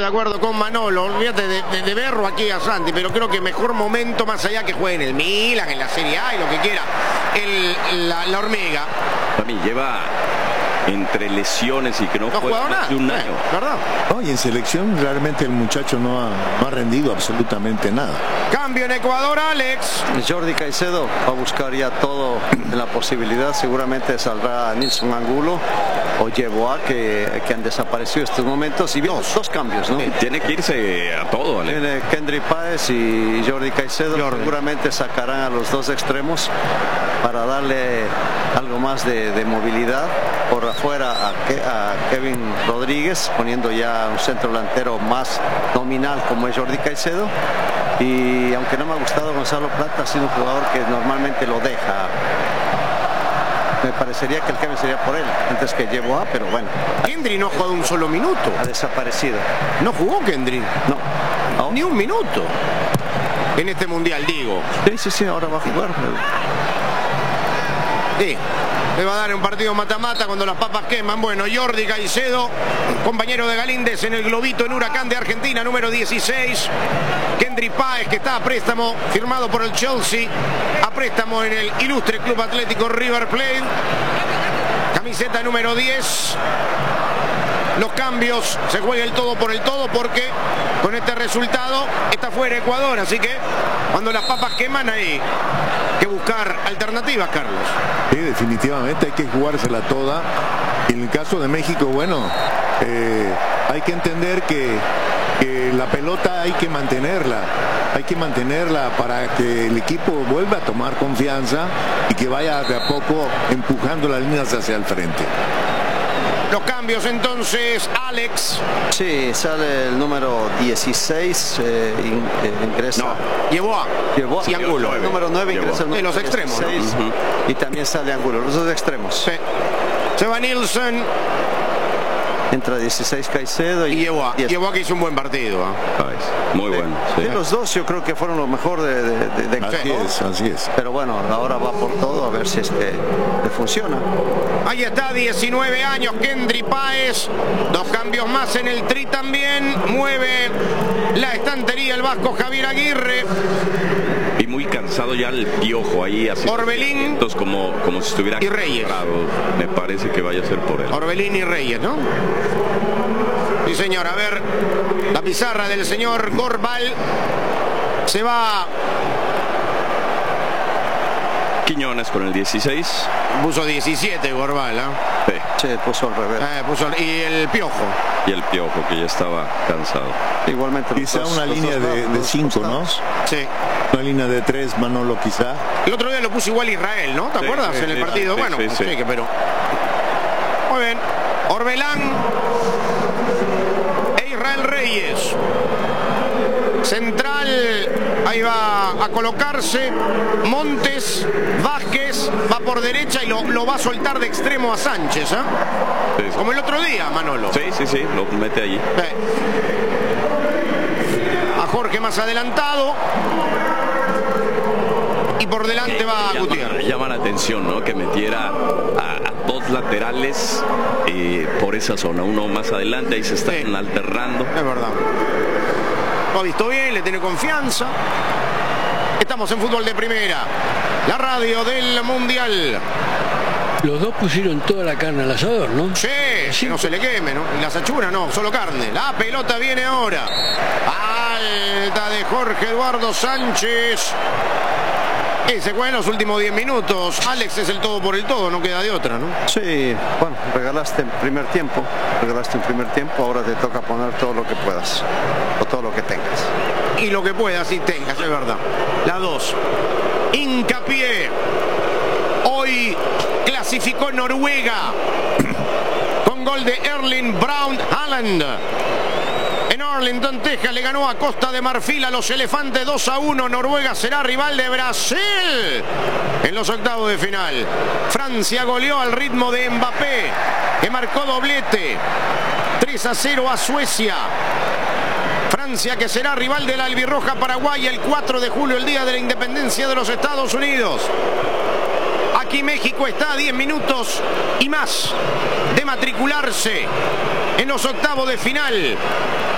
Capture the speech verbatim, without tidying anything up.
de acuerdo con Manolo. Olvídate de, de, de Berro aquí a Santi, pero creo que mejor momento, más allá que juegue en el Milan, en la Serie A y lo que quiera, el, la, la hormiga. Para mí lleva entre lesiones y que no, no juega más de un año. Eh, ¿verdad? No, y en selección realmente el muchacho no ha, no ha rendido absolutamente nada. Cambio en Ecuador, Alex. Jordi Caicedo va a buscar ya todo en la posibilidad. Seguramente saldrá Nilson Angulo o Yeboah, que, que han desaparecido estos momentos. Y dos, dos cambios, ¿no? Eh, tiene que irse a todo, ¿vale? Tiene Kendry Páez y Jordi Caicedo. Jordi. Seguramente sacarán a los dos extremos para darle algo más de, de movilidad. Por afuera a, Ke a Kevin Rodríguez, poniendo ya un centro delantero más nominal como es Jordi Caicedo. Y aunque no me ha gustado Gonzalo Plata, ha sido un jugador que normalmente lo deja. Me parecería que el cambio sería por él antes que Yeboah, pero bueno. Kendry no ha jugado un solo minuto. Ha desaparecido. No jugó Kendry. No. ¿No? Ni un minuto. En este mundial, digo. Sí, sí, sí, ahora va a jugar. Sí. Le va a dar un partido mata-mata cuando las papas queman. Bueno, Jordi Caicedo, compañero de Galíndez en el globito en Huracán de Argentina, número dieciséis. Kendry Páez, que está a préstamo, firmado por el Chelsea, a préstamo en el ilustre Club Atlético River Plate. Camiseta número diez. Los cambios, se juega el todo por el todo porque con este resultado está fuera Ecuador. Así que cuando las papas queman hay que buscar alternativas, Carlos. Sí, definitivamente hay que jugársela toda. Y en el caso de México, bueno, eh, hay que entender que, que la pelota hay que mantenerla. Hay que mantenerla para que el equipo vuelva a tomar confianza y que vaya de a poco empujando las líneas hacia el frente. Los cambios entonces, Alex. Sí, sale el número dieciséis, eh, in, eh, ingresa. No, Yeboah. Yeboah. Y Angulo. El número nueve ingresa el número de los extremos, dieciséis, ¿no? Uh-huh. Y también sale Angulo, los dos extremos. Sí. Se va Nilsson. Entra dieciséis Caicedo y Yeboah. Yeboah que hizo un buen partido. ¿eh? Muy sí. bueno. Sí. Sí, los dos yo creo que fueron lo mejor de, de, de, de Así es, así es. Pero bueno, ahora va por todo a ver si es que le funciona. Ahí está, diecinueve años, Kendry Páez. Dos cambios más en el tri también. Mueve la estantería el vasco Javier Aguirre. Y muy cansado ya el Piojo ahí así. Orbelín. Como, como si estuviera y Reyes. Me parece que vaya a ser por él. Orbelín y Reyes, ¿no? Sí, señor. A ver, la pizarra del señor Gorbal. Se va Quiñones con el dieciséis. Puso diecisiete Gorbal, ¿eh? Sí. Sí, puso al revés. Eh, puso, y el Piojo. Y el Piojo, que ya estaba cansado. Igualmente. Quizá dos, una línea de, de cinco, ¿no? Sí. Una línea de tres, Manolo, quizá. El otro día lo puso igual Israel, ¿no? ¿Te sí, acuerdas? Sí, en el sí, partido. Sí, bueno, sí, sí. Sí, pero... Muy bien. Orbelán e Israel Reyes. Central, ahí va a colocarse Montes, Vázquez va por derecha y lo, lo va a soltar de extremo a Sánchez, ¿eh? Sí, sí. Como el otro día, Manolo. Sí, sí, sí, lo mete allí. Sí. A Jorge más adelantado. Y por delante eh, va llama, Gutiérrez. Llama la atención, ¿no? Que metiera a, a dos laterales eh, por esa zona. Uno más adelante, ahí se están sí. alternando. Es verdad. Lo ha visto bien, le tiene confianza. Estamos en Fútbol de Primera, la radio del Mundial. Los dos pusieron toda la carne al asador, ¿no? Sí, que no se le queme, ¿no? Y las achuras no, solo carne. La pelota viene ahora. Alta de Jorge Eduardo Sánchez. Ese fue en los últimos diez minutos. Alex es el todo por el todo, no queda de otra, ¿no? Sí, bueno, regalaste el primer tiempo, regalaste el primer tiempo, ahora te toca poner todo lo que puedas, o todo lo que tengas. Y lo que puedas y tengas, es verdad. La dos. Hincapié. Hoy clasificó Noruega con gol de Erling Braut Haaland. En Arlington, Texas, le ganó a Costa de Marfil a los elefantes dos a uno. Noruega será rival de Brasil en los octavos de final. Francia goleó al ritmo de Mbappé, que marcó doblete. tres a cero a Suecia. Francia, que será rival de la albirroja Paraguay el cuatro de julio, el día de la independencia de los Estados Unidos. Aquí México está a diez minutos y más de matricularse en los octavos de final